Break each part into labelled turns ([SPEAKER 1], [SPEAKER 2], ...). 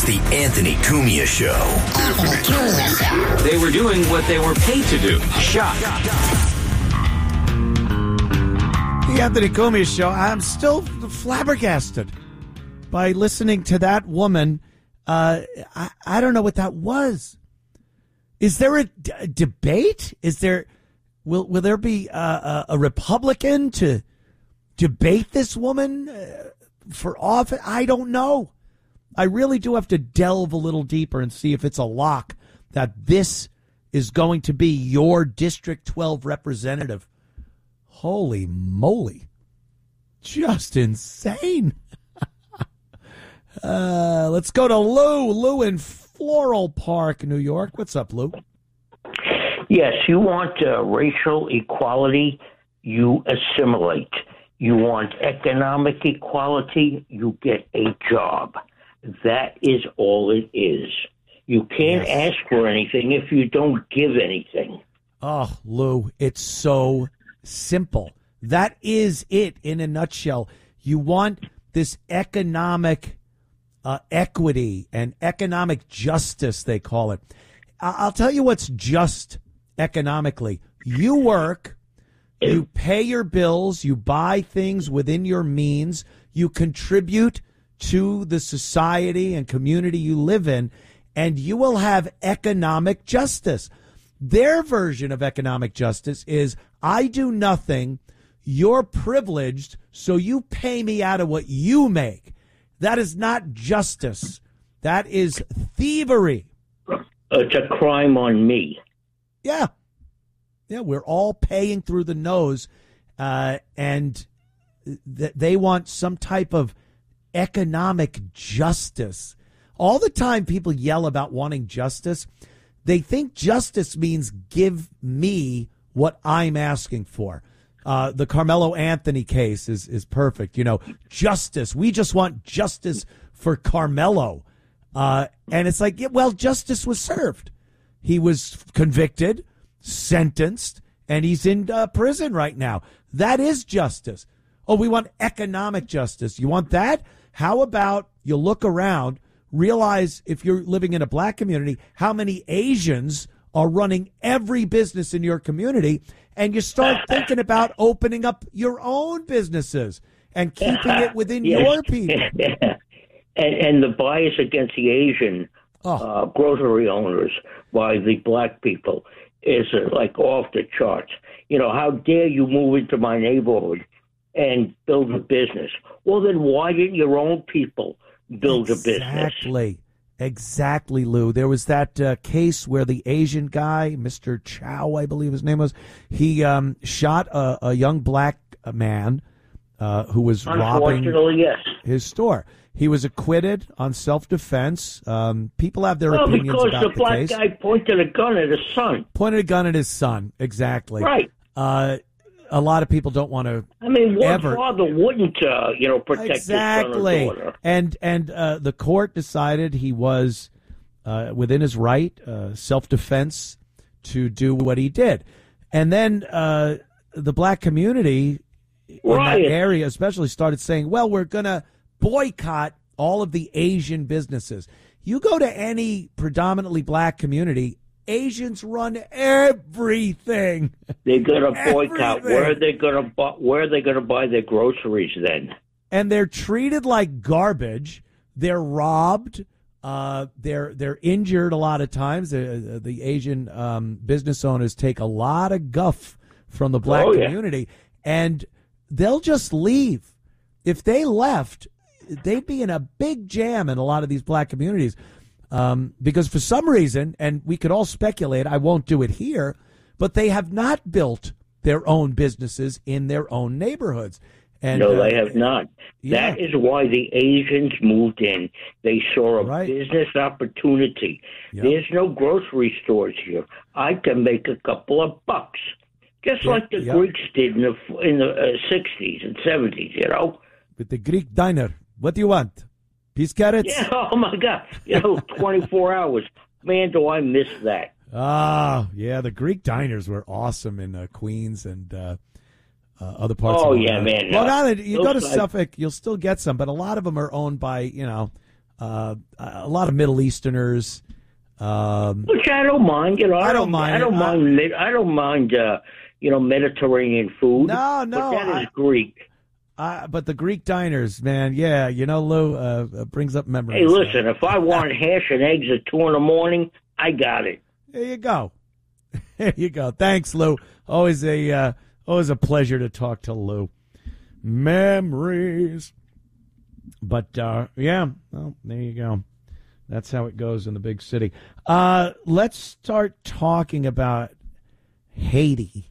[SPEAKER 1] It's the Anthony Cumia Show.
[SPEAKER 2] Anthony Cumia Show.
[SPEAKER 3] They were doing what they were paid to do. Shock.
[SPEAKER 4] The Anthony Cumia Show. I'm still flabbergasted by listening to that woman. I don't know what that was. Is there a debate? Is there will there be a Republican to debate this woman for office? I don't know. I really do have to delve a little deeper and see if it's a lock that this is going to be your District 12 representative. Holy moly. Just insane. Let's go to Lou. Lou in Floral Park, New York. What's up, Lou?
[SPEAKER 5] Yes, you want racial equality, you assimilate. You want economic equality, you get a job. That is all it is. You can't ask for anything if you don't give anything.
[SPEAKER 4] Oh, Lou, it's so simple. That is it in a nutshell. You want this economic equity and economic justice, they call it. I'll tell you what's just economically. You work, you pay your bills, you buy things within your means, you contribute to the society and community you live in, and you will have economic justice. Their version of economic justice is, I do nothing, you're privileged, so you pay me out of what you make. That is not justice. That is thievery.
[SPEAKER 5] It's a crime on me.
[SPEAKER 4] Yeah. Yeah, we're all paying through the nose, and they want some type of economic justice. All the time people yell about wanting justice, they think justice means give me what I'm asking for. The Carmelo Anthony case is perfect. You know, justice. We just want justice for Carmelo. And it's like, well, justice was served. He was convicted, sentenced, and he's in prison right now. That is justice. Oh, we want economic justice. You want that? How about you look around, realize if you're living in a black community, how many Asians are running every business in your community, and you start thinking about opening up your own businesses and keeping it within your people.
[SPEAKER 5] And the bias against the Asian grocery owners by the black people is like off the charts. You know, how dare you move into my neighborhood and build a business? Well, then why didn't your own people build a business?
[SPEAKER 4] Exactly, Lou. There was that case where the Asian guy, Mr. Chow, I believe his name was, he shot a young black man who was robbing his store. He was acquitted on self-defense. People have their opinions about the case.
[SPEAKER 5] Because the black guy pointed a gun at his son.
[SPEAKER 4] Pointed a gun at his son, exactly.
[SPEAKER 5] Right.
[SPEAKER 4] A lot of people don't want to.
[SPEAKER 5] I mean, what father wouldn't, protect his son or daughter?
[SPEAKER 4] And the court decided he was within his right, self-defense, to do what he did. And then the black community in that area especially started saying, well, we're going to boycott all of the Asian businesses. You go to any predominantly black community, Asians run everything.
[SPEAKER 5] They're going to boycott. Where are they going to buy their groceries then?
[SPEAKER 4] And they're treated like garbage. They're robbed. They're injured a lot of times. The Asian business owners take a lot of guff from the black community, and they'll just leave. If they left, they'd be in a big jam in a lot of these black communities. Because for some reason, and we could all speculate, I won't do it here, but they have not built their own businesses in their own neighborhoods. And,
[SPEAKER 5] no, they have not. Yeah. That is why the Asians moved in. They saw a business opportunity. Yep. There's no grocery stores here. I can make a couple of bucks, just like the Greeks did in the 60s and 70s, you know.
[SPEAKER 4] With the Greek diner, what do you want? Peas carrots?
[SPEAKER 5] Yeah, oh, my God. 24 hours. Man, do I miss that.
[SPEAKER 4] Yeah, the Greek diners were awesome in Queens and other parts of
[SPEAKER 5] man.
[SPEAKER 4] Well, now that you go to Suffolk, you'll still get some, but a lot of them are owned by, a lot of Middle Easterners.
[SPEAKER 5] Which I don't mind. I don't mind. I don't mind. Mediterranean food.
[SPEAKER 4] No.
[SPEAKER 5] But that is Greek.
[SPEAKER 4] But the Greek diners, man, yeah, Lou, brings up memories.
[SPEAKER 5] Hey, listen, if I want hash and eggs at 2 a.m, I got it.
[SPEAKER 4] There you go. There you go. Thanks, Lou. Always a pleasure to talk to Lou. Memories. But, yeah, well, there you go. That's how it goes in the big city. Let's start talking about Haiti.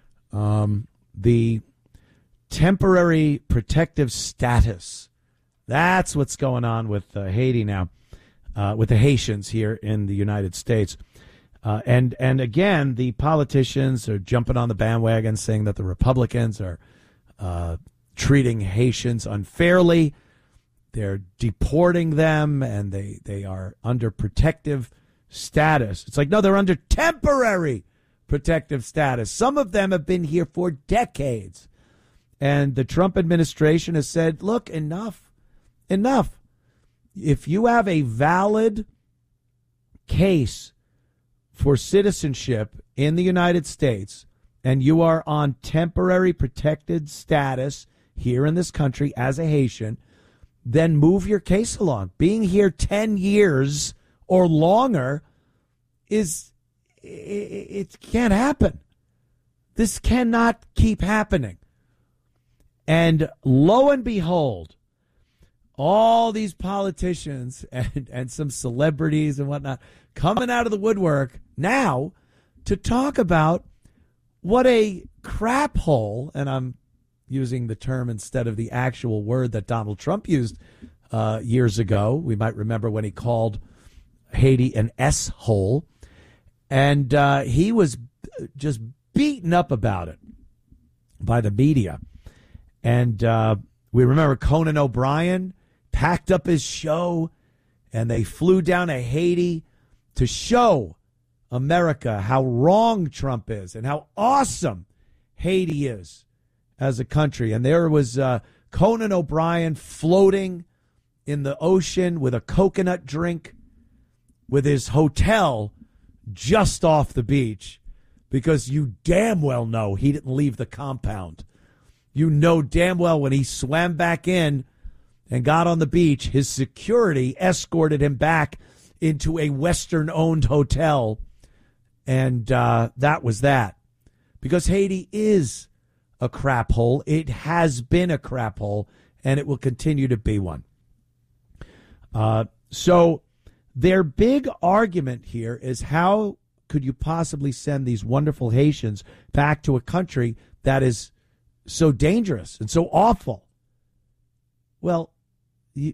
[SPEAKER 4] The temporary protective status. That's what's going on with Haiti now, with the Haitians here in the United States. And again, the politicians are jumping on the bandwagon saying that the Republicans are treating Haitians unfairly. They're deporting them, and they are under protective status. It's like, no, they're under temporary protective status. Some of them have been here for decades. And the Trump administration has said, look, enough. If you have a valid case for citizenship in the United States and you are on temporary protected status here in this country as a Haitian, then move your case along. Being here 10 years or longer it can't happen. This cannot keep happening. And lo and behold, all these politicians and some celebrities and whatnot coming out of the woodwork now to talk about what a crap hole, and I'm using the term instead of the actual word that Donald Trump used years ago. We might remember when he called Haiti an S-hole. And he was just beaten up about it by the media. And we remember Conan O'Brien packed up his show, and they flew down to Haiti to show America how wrong Trump is and how awesome Haiti is as a country. And there was Conan O'Brien floating in the ocean with a coconut drink with his hotel just off the beach, because you damn well know he didn't leave the compound. You know damn well when he swam back in and got on the beach, his security escorted him back into a Western-owned hotel, and that was that. Because Haiti is a crap hole. It has been a crap hole, and it will continue to be one. So their big argument here is, how could you possibly send these wonderful Haitians back to a country that is so dangerous and so awful? Well, you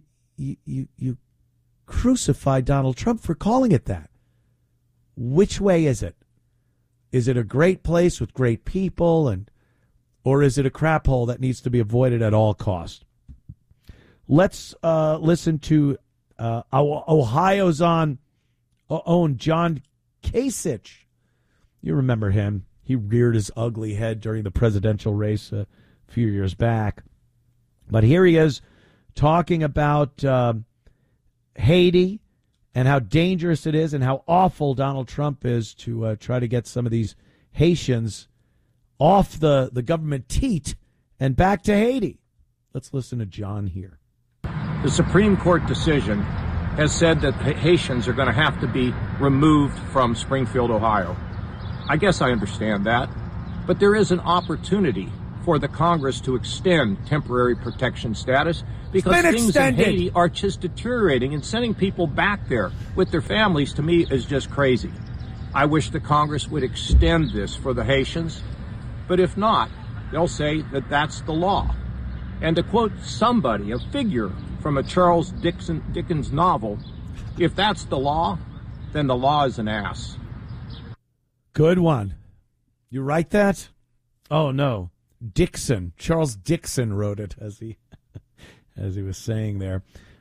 [SPEAKER 4] crucify Donald Trump for calling it that. Which way is it? Is it a great place with great people, or is it a crap hole that needs to be avoided at all costs? Let's listen to Ohio's own John Kasich. You remember him. He reared his ugly head during the presidential race a few years back. But here he is talking about Haiti and how dangerous it is and how awful Donald Trump is to try to get some of these Haitians off the government teat and back to Haiti. Let's listen to John here.
[SPEAKER 6] The Supreme Court decision has said that Haitians are going to have to be removed from Springfield, Ohio. I guess I understand that, but there is an opportunity for the Congress to extend temporary protection status, because things in Haiti are just deteriorating, and sending people back there with their families, to me, is just crazy. I wish the Congress would extend this for the Haitians, but if not, they'll say that that's the law. And to quote somebody, a figure from a Charles Dickens novel, if that's the law, then the law is an ass.
[SPEAKER 4] Good one. You write that? Oh, no. Dixon. Charles Dixon wrote it, as he was saying there.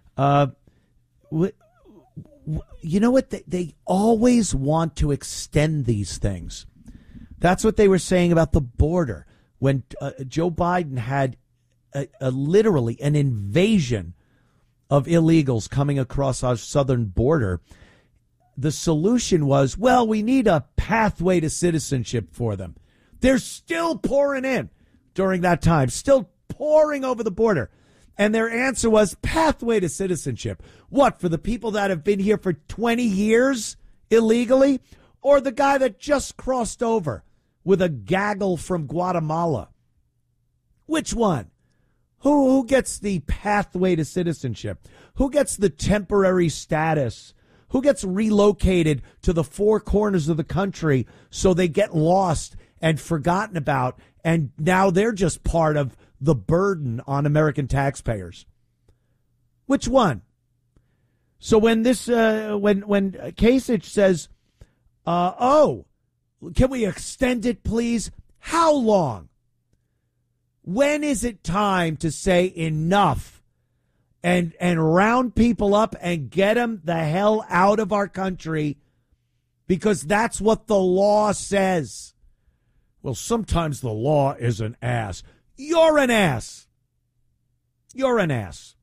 [SPEAKER 4] You know what? They always want to extend these things. That's what they were saying about the border. When Joe Biden had literally an invasion of illegals coming across our southern border, the solution was, well, we need a pathway to citizenship for them. They're still pouring in during that time, still pouring over the border. And their answer was pathway to citizenship. What, for the people that have been here for 20 years illegally? Or the guy that just crossed over with a gaggle from Guatemala? Which one? Who gets the pathway to citizenship? Who gets the temporary status? Who gets relocated to the four corners of the country so they get lost and forgotten about, and now they're just part of the burden on American taxpayers? Which one? So when this when Kasich says, "Oh, can we extend it, please?" How long? When is it time to say enough and round people up and get them the hell out of our country? Because that's what the law says. Well, sometimes the law is an ass. You're an ass. You're an ass.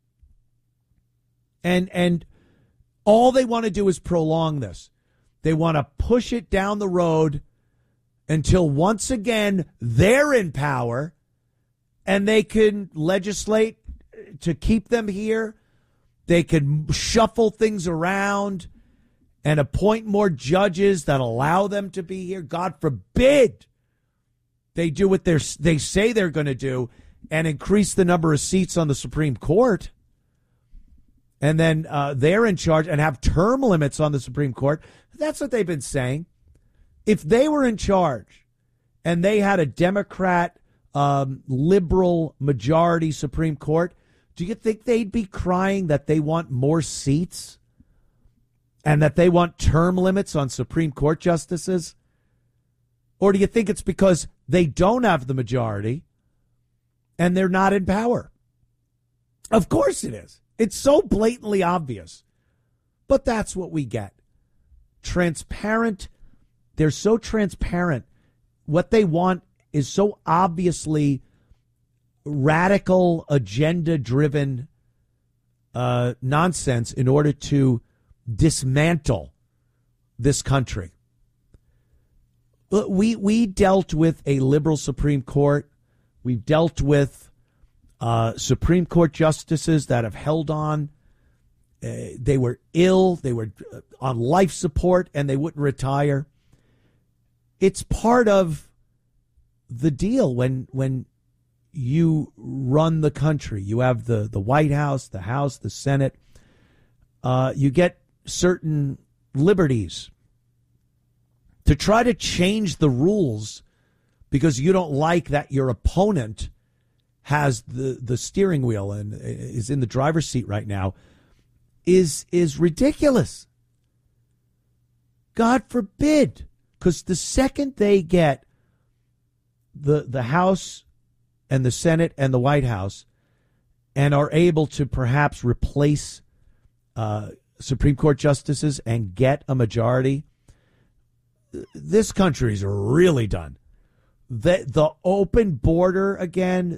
[SPEAKER 4] And all they want to do is prolong this. They want to push it down the road until once again they're in power and they can legislate to keep them here. They can shuffle things around and appoint more judges that allow them to be here. God forbid they do what they say they're going to do and increase the number of seats on the Supreme Court. And then they're in charge and have term limits on the Supreme Court. That's what they've been saying. If they were in charge and they had a Democrat liberal majority Supreme Court, do you think they'd be crying that they want more seats and that they want term limits on Supreme Court justices? Or do you think it's because they don't have the majority and they're not in power? Of course it is. It's so blatantly obvious. But that's what we get. Transparent. They're so transparent. What they want is so obviously radical, agenda-driven nonsense in order to dismantle this country. We dealt with a liberal Supreme Court. We've dealt with Supreme Court justices that have held on. They were ill. They were on life support, and they wouldn't retire. It's part of the deal when you run the country. You have the White House, the Senate. You get certain liberties to try to change the rules because you don't like that your opponent has the steering wheel and is in the driver's seat right now is ridiculous. God forbid, because the second they get the House and the Senate and the White House and are able to perhaps replace Supreme Court justices and get a majority, this country's really done. The open border again,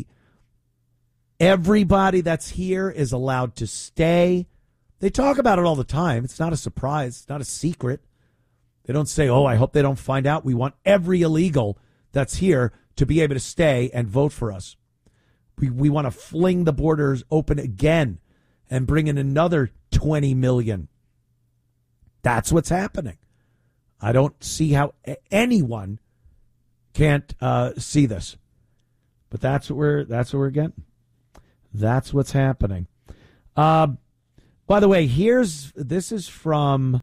[SPEAKER 4] everybody that's here is allowed to stay. They talk about it all the time. It's not a surprise. It's not a secret. They don't say, oh, I hope they don't find out. We want every illegal that's here to be able to stay and vote for us. We want to fling the borders open again and bring in another 20 million. That's what's happening. I don't see how anyone can't see this. But that's what we're getting. That's what's happening. By the way, this is from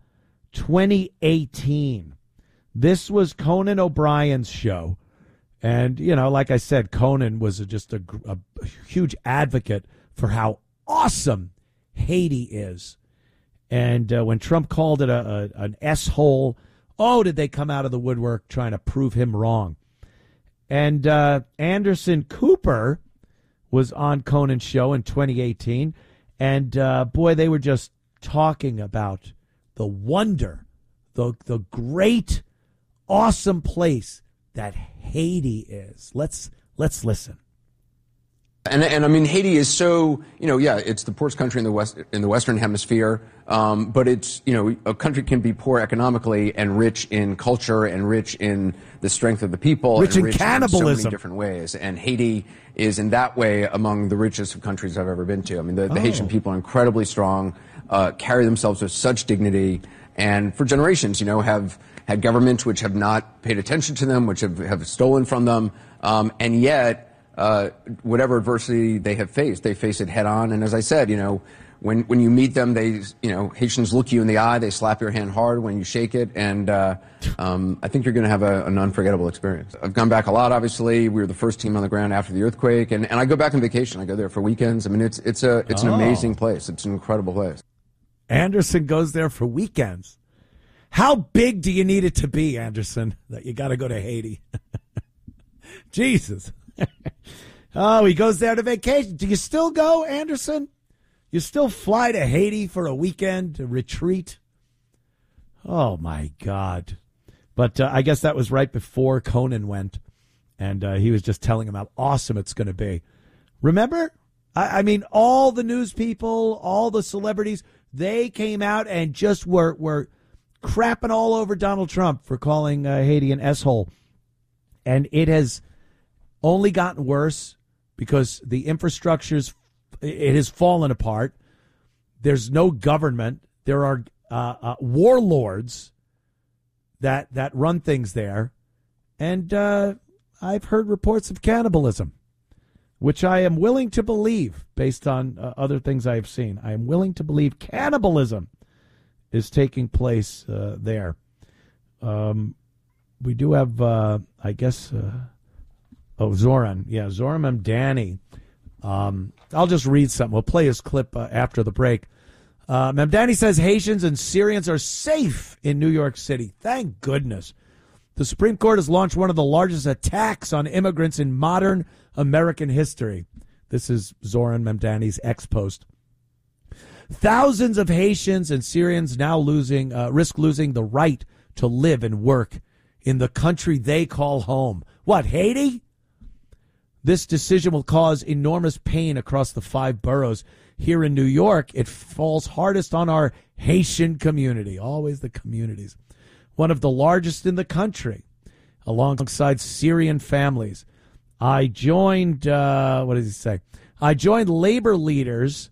[SPEAKER 4] 2018. This was Conan O'Brien's show. And, like I said, Conan was just a huge advocate for how awesome Haiti is. And when Trump called it an S-hole, did they come out of the woodwork trying to prove him wrong. And Anderson Cooper was on Conan's show in 2018. And, boy, they were just talking about the wonder, the great, awesome place that Haiti is. Let's listen.
[SPEAKER 7] And I mean, Haiti is so, it's the poorest country in the Western Hemisphere. But it's, a country can be poor economically and rich in culture and rich in the strength of the people.
[SPEAKER 4] Rich
[SPEAKER 7] and
[SPEAKER 4] in cannibalism.
[SPEAKER 7] In so many different ways. And Haiti is in that way among the richest of countries I've ever been to. I mean, the Haitian people are incredibly strong, carry themselves with such dignity, and for generations, have had governments which have not paid attention to them, which have stolen from them, and yet, whatever adversity they have faced, they face it head on. And as I said, when you meet them, Haitians look you in the eye, they slap your hand hard when you shake it, and I think you're going to have an unforgettable experience. I've gone back a lot, obviously. We were the first team on the ground after the earthquake, and I go back on vacation. I go there for weekends. I mean, it's an amazing place. It's an incredible place.
[SPEAKER 4] Anderson goes there for weekends. How big do you need it to be, Anderson, that you got to go to Haiti? Jesus. Oh, he goes there to vacation. Do you still go, Anderson? You still fly to Haiti for a weekend to retreat? Oh, my God. But I guess that was right before Conan went, and he was just telling him how awesome it's going to be. Remember? I mean, all the news people, all the celebrities, they came out and just were crapping all over Donald Trump for calling Haiti an S-hole. And it has only gotten worse because the infrastructure's it has fallen apart. There's no government. There are warlords that run things there. And I've heard reports of cannibalism, which I am willing to believe based on other things I have seen. I am willing to believe cannibalism is taking place there. We do have, I guess, Zoran. Yeah, Zoran Memdani. I'll just read something. We'll play his clip after the break. Memdani says Haitians and Syrians are safe in New York City. Thank goodness. The Supreme Court has launched one of the largest attacks on immigrants in modern American history. This is Zoran Memdani's ex-post. Thousands of Haitians and Syrians now risk losing the right to live and work in the country they call home. What, Haiti? This decision will cause enormous pain across the 5 boroughs. Here in New York, it falls hardest on our Haitian community. Always the communities. One of the largest in the country, alongside Syrian families. I joined, what does he say? I joined labor leaders,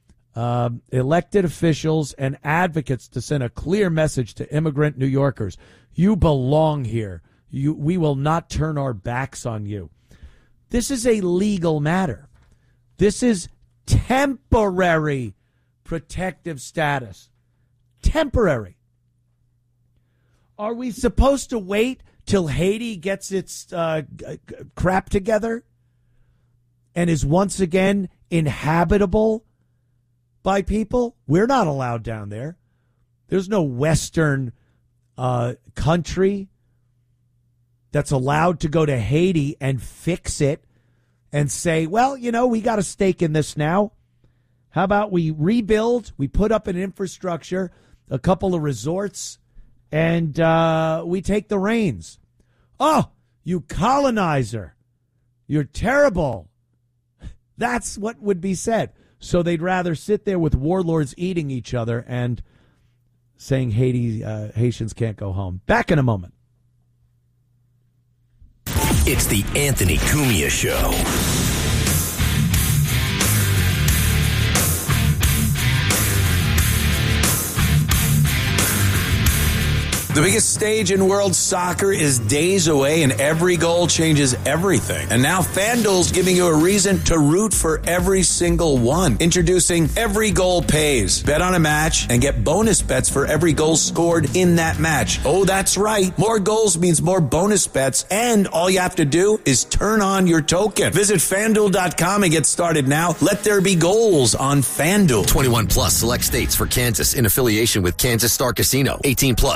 [SPEAKER 4] elected officials, and advocates to send a clear message to immigrant New Yorkers. You belong here. We will not turn our backs on you. This is a legal matter. This is temporary protective status. Temporary. Are we supposed to wait till Haiti gets its crap together and is once again inhabitable by people? We're not allowed down there. There's no Western country that's allowed to go to Haiti and fix it and say, well, we got a stake in this now. How about we rebuild, we put up an infrastructure, a couple of resorts, and we take the reins. Oh, you colonizer. You're terrible. That's what would be said. So they'd rather sit there with warlords eating each other and saying Haitians can't go home. Back in a moment.
[SPEAKER 1] It's the Anthony Cumia Show.
[SPEAKER 8] The biggest stage in world soccer is days away, and every goal changes everything. And now FanDuel's giving you a reason to root for every single one. Introducing Every Goal Pays. Bet on a match and get bonus bets for every goal scored in that match. Oh, that's right. More goals means more bonus bets, and all you have to do is turn on your token. Visit FanDuel.com and get started now. Let there be goals on FanDuel.
[SPEAKER 9] 21 plus select states for Kansas in affiliation with Kansas Star Casino. 18 plus DC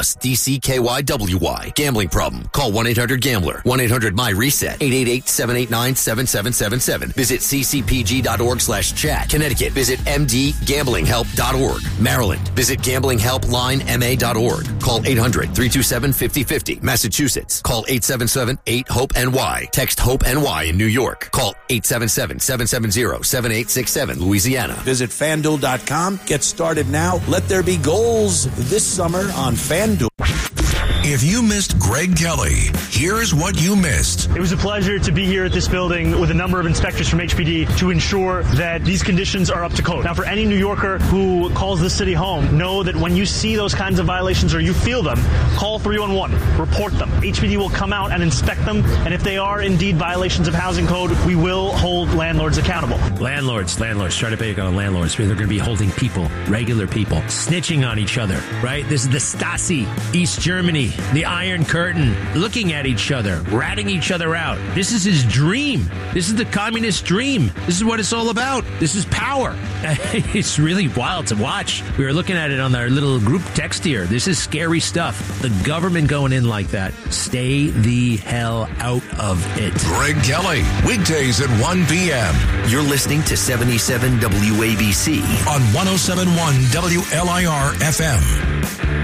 [SPEAKER 1] CKYWY. Gambling problem? Call 1-800-GAMBLER. 1-800-MY-RESET. 888-789-7777. Visit ccpg.org/chat. Connecticut. Visit mdgamblinghelp.org. Maryland. Visit gamblinghelplinema.org. Call 800-327-5050. Massachusetts. Call 877-8-HOPE-NY. Text HOPE-NY in New York. Call 877-770-7867. Louisiana.
[SPEAKER 8] Visit FanDuel.com. Get started now. Let there be goals this summer on FanDuel.
[SPEAKER 9] If you missed Greg Kelly, here's what you missed.
[SPEAKER 10] It was a pleasure to be here at this building with a number of inspectors from HPD to ensure that these conditions are up to code. Now, for any New Yorker who calls the city home, know that when you see those kinds of violations or you feel them, call 311, report them. HPD will come out and inspect them, and if they are indeed violations of housing code, we will hold landlords accountable.
[SPEAKER 11] Landlords, try to pick on landlords because they're going to be holding people, regular people, snitching on each other, right? This is the Stasi, East Germany, the Iron Curtain, looking at each other, ratting each other out. This is his dream. This is the communist dream. This is what it's all about. This is power. It's really wild to watch. We were looking at it on our little group text here. This is scary stuff. The government going in like that. Stay the hell out of it.
[SPEAKER 9] Greg Kelly, weekdays at 1 p.m.
[SPEAKER 1] You're listening to 77 WABC
[SPEAKER 9] on 107.1 WLIR FM.